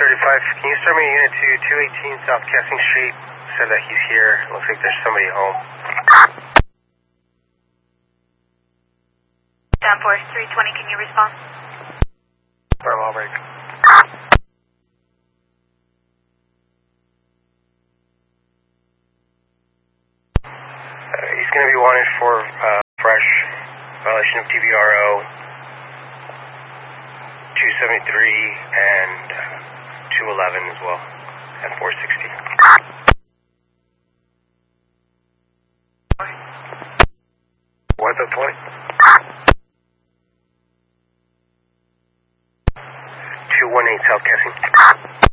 Can you start me a unit to 218 South Kessing Street? Said that he's here. Looks like there's somebody home. Danforth 320, can you respond? Bravo, break. He's going to be wanted for fresh violation of DVRO 273 and 211 as well, and 460. What the point? 218 South Kessing.